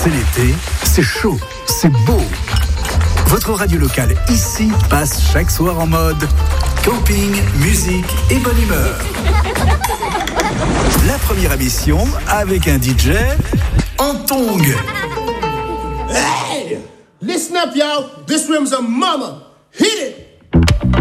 C'est l'été, c'est chaud, c'est beau. Votre radio locale ici passe chaque soir en mode camping, musique et bonne humeur. La première émission avec un DJ en tongs. Hey! Listen up, y'all. This room's a mama.